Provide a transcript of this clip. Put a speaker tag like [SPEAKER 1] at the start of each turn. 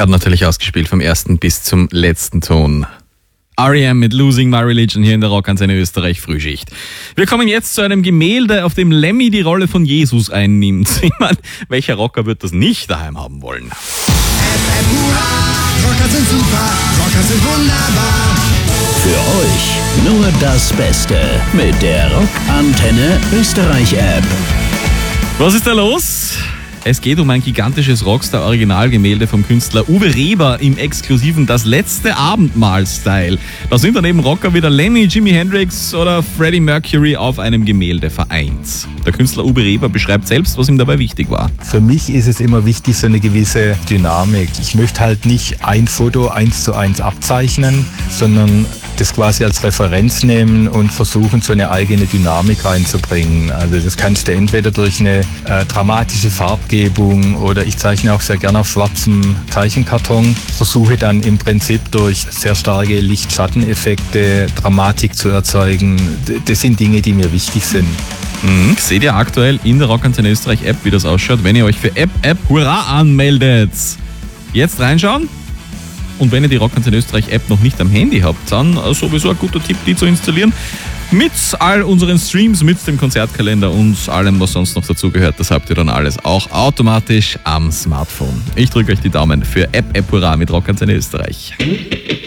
[SPEAKER 1] Gerade natürlich ausgespielt vom ersten bis zum letzten Ton. R.E.M. mit Losing My Religion hier in der Rockantenne Österreich Frühschicht. Wir kommen jetzt zu einem Gemälde, auf dem Lemmy die Rolle von Jesus einnimmt. Ich meine, welcher Rocker wird das nicht daheim haben wollen?
[SPEAKER 2] Rocker sind super, Rocker sind wunderbar.
[SPEAKER 3] Für euch nur das Beste mit der Rockantenne Österreich App.
[SPEAKER 1] Was ist da los? Es geht um ein gigantisches Rockstar-Originalgemälde vom Künstler Uwe Reber im exklusiven Das letzte Abendmahl-Style. Da sind dann eben Rocker wie der Lemmy, Jimi Hendrix oder Freddie Mercury auf einem Gemälde vereint. Der Künstler Uwe Reber beschreibt selbst, was ihm dabei wichtig war.
[SPEAKER 4] Für mich ist es immer wichtig, so eine gewisse Dynamik. Ich möchte halt nicht ein Foto 1:1 abzeichnen, sondern das quasi als Referenz nehmen und versuchen, so eine eigene Dynamik reinzubringen. Also das kannst du entweder durch eine dramatische Farbgebung oder ich zeichne auch sehr gerne auf schwarzem Zeichenkarton. Versuche dann im Prinzip durch sehr starke Licht-Schatten-Effekte Dramatik zu erzeugen. Das sind Dinge, die mir wichtig sind.
[SPEAKER 1] Seht ihr aktuell in der Rockantenne Österreich App, wie das ausschaut, wenn ihr euch für App Hurra anmeldet. Jetzt reinschauen. Und wenn ihr die Rockantenne Österreich App noch nicht am Handy habt, dann sowieso ein guter Tipp, die zu installieren. Mit all unseren Streams, mit dem Konzertkalender und allem, was sonst noch dazugehört. Das habt ihr dann alles auch automatisch am Smartphone. Ich drücke euch die Daumen für App Hurra mit Rockantenne Österreich.